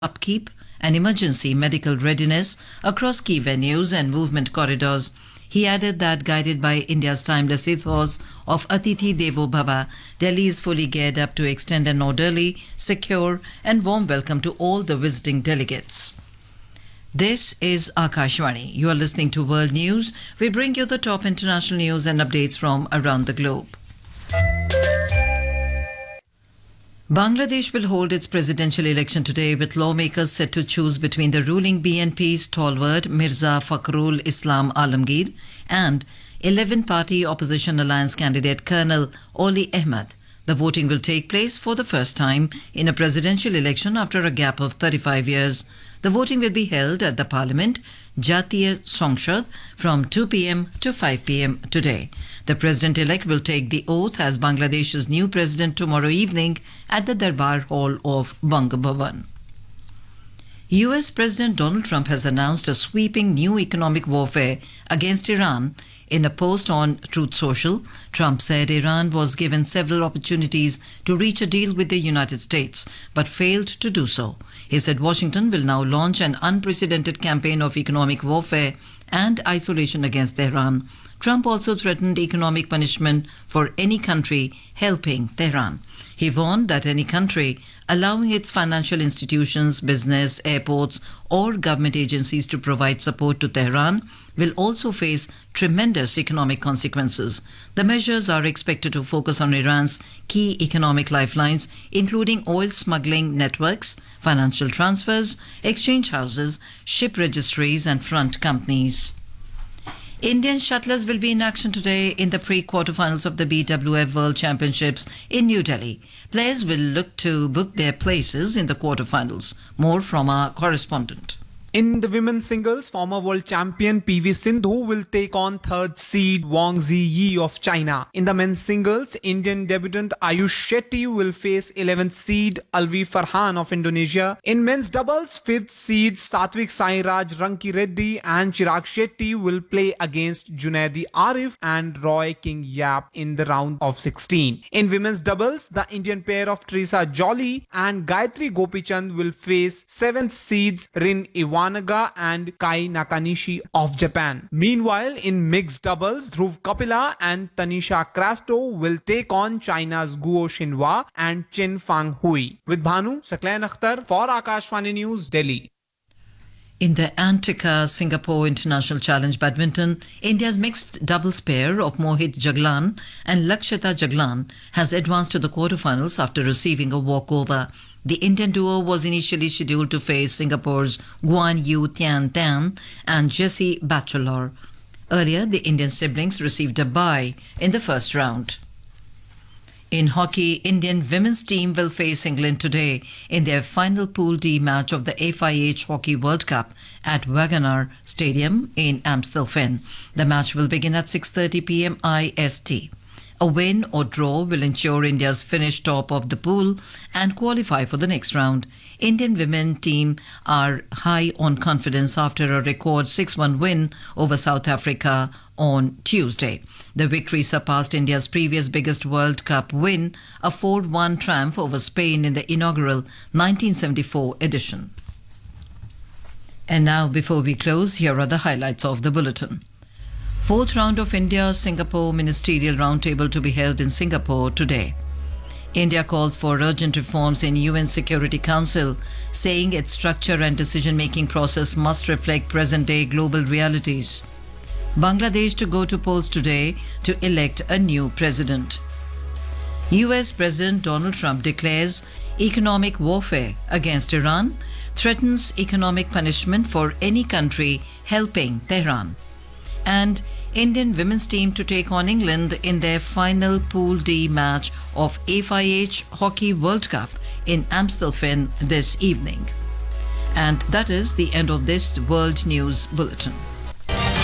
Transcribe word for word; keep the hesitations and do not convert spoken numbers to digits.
upkeep and emergency medical readiness across key venues and movement corridors. He added that, guided by India's timeless ethos of Atithi Devo Bhava, Delhi is fully geared up to extend an orderly, secure, and warm welcome to all the visiting delegates. This is Akashvani. You are listening to World News. We bring you the top international news and updates from around the globe. Bangladesh will hold its presidential election today, with lawmakers set to choose between the ruling B N P stalwart Mirza Fakhrul Islam Alamgir and eleven-party opposition alliance candidate Colonel Oli Ahmed. The voting will take place for the first time in a presidential election after a gap of thirty-five years. The voting will be held at the Parliament, Jatiya Songshad, from two p m to five p m today. The president-elect will take the oath as Bangladesh's new president tomorrow evening at the Darbar Hall of Banga Bhavan. U S President Donald Trump has announced a sweeping new economic warfare against Iran. In a post on Truth Social, Trump said Iran was given several opportunities to reach a deal with the United States, but failed to do so. He said Washington will now launch an unprecedented campaign of economic warfare and isolation against Tehran. Trump also threatened economic punishment for any country helping Tehran. He warned that any country allowing its financial institutions, business, airports, or government agencies to provide support to Tehran will also face tremendous economic consequences. The measures are expected to focus on Iran's key economic lifelines, including oil smuggling networks, financial transfers, exchange houses, ship registries, and front companies. Indian shuttlers will be in action today in the pre-quarterfinals of the B W F World Championships in New Delhi. Players will look to book their places in the quarterfinals. More from our correspondent. In the women's singles, former world champion P V Sindhu will take on third seed Wang Ziyi of China. In the men's singles, Indian debutant Ayush Shetty will face eleventh seed Alvi Farhan of Indonesia. In men's doubles, fifth seed Satvik Sairaj Ranki Reddy and Chirag Shetty will play against Junaidi Arif and Roy King Yap in the round of sixteen. In women's doubles, the Indian pair of Teresa Jolly and Gayatri Gopichand will face seventh seeds Rin Iwan and Kai Nakanishi of Japan. Meanwhile, in mixed doubles, Dhruv Kapila and Tanisha Crasto will take on China's Guo Xinhua and Chen Fang Hui. With Bhanu Saklain Akhtar for Akashvani News, Delhi. In the Antica Singapore International Challenge Badminton, India's mixed doubles pair of Mohit Jaglan and Lakshita Jaglan has advanced to the quarterfinals after receiving a walkover. The Indian duo was initially scheduled to face Singapore's Guan Yu Tian Tan and Jessie Batchelor. Earlier, the Indian siblings received a bye in the first round. In hockey, Indian women's team will face England today in their final Pool D match of the F I H Hockey World Cup at Wagoner Stadium in Amstelveen. The match will begin at six thirty p m I S T. A win or draw will ensure India's finish top of the pool and qualify for the next round. Indian women team are high on confidence after a record six one win over South Africa on Tuesday. The victory surpassed India's previous biggest World Cup win, a four one triumph over Spain in the inaugural nineteen seventy-four edition. And now, before we close, here are the highlights of the bulletin. Fourth round of India-Singapore Ministerial Roundtable to be held in Singapore today. India calls for urgent reforms in U N Security Council, saying its structure and decision-making process must reflect present-day global realities. Bangladesh to go to polls today to elect a new president. U S President Donald Trump declares economic warfare against Iran, threatens economic punishment for any country helping Tehran. And Indian women's team to take on England in their final Pool D match of F I H Hockey World Cup in Amstelveen this evening. And that is the end of this World News Bulletin.